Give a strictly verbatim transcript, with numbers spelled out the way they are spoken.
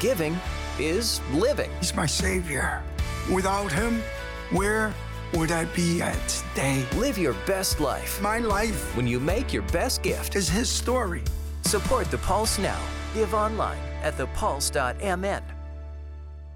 giving is living. He's my savior. Without him, where would I be at today? Live your best life My life when you make your best gift. is his story. Support The Pulse now. Give online at the pulse dot m n.